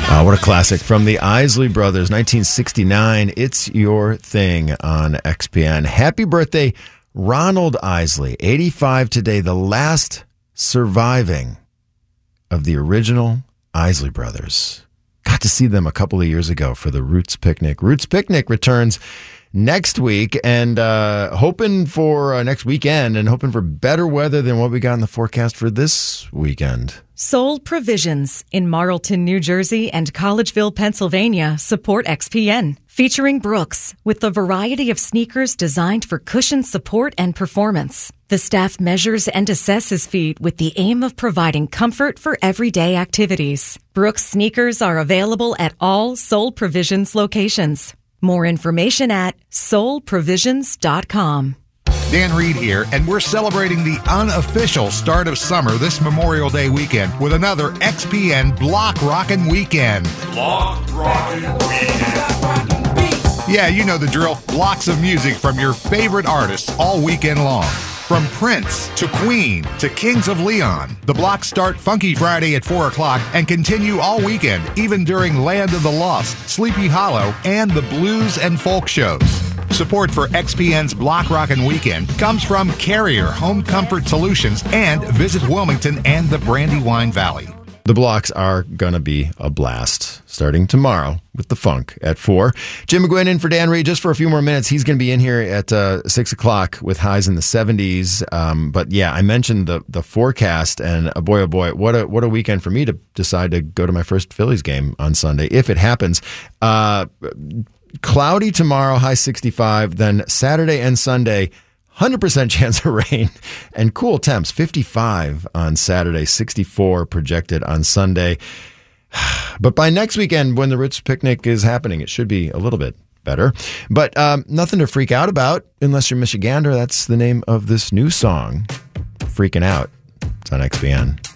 What a classic from the Isley Brothers, 1969. It's Your Thing on XPN. Happy birthday, Ronald Isley, 85 today, the last surviving of the original Isley Brothers. Got to see them a couple of years ago for the Roots Picnic. Roots Picnic returns next week, and hoping for next weekend, and hoping for better weather than what we got in the forecast for this weekend. Sold Provisions in Marlton, New Jersey and Collegeville, Pennsylvania support XPN. Featuring Brooks with a variety of sneakers designed for cushion support and performance. The staff measures and assesses feet with the aim of providing comfort for everyday activities. Brooks sneakers are available at all Sold Provisions locations. More information at soulprovisions.com. Dan Reed here, and we're celebrating the unofficial start of summer this Memorial Day weekend with another XPN Block Rockin' Weekend. Block Rockin' Weekend. Yeah, you know the drill. Blocks of music from your favorite artists all weekend long. From Prince to Queen to Kings of Leon, the blocks start Funky Friday at 4 o'clock and continue all weekend, even during Land of the Lost, Sleepy Hollow, and the blues and folk shows. Support for XPN's Block Rockin' Weekend comes from Carrier Home Comfort Solutions and Visit Wilmington and the Brandywine Valley. The blocks are going to be a blast starting tomorrow with the funk at 4. Jim McGuinn in for Dan Reed just for a few more minutes. He's going to be in here at 6 o'clock with highs in the 70s. But yeah, I mentioned the forecast, and oh boy, what a weekend for me to decide to go to my first Phillies game on Sunday, if it happens. Cloudy tomorrow, high 65. Then Saturday and Sunday, 100% chance of rain and cool temps, 55 on Saturday, 64 projected on Sunday. But by next weekend, when the Roots Picnic is happening, it should be a little bit better. But nothing to freak out about unless you're Michigander. That's the name of this new song, Freaking Out. It's on XPN.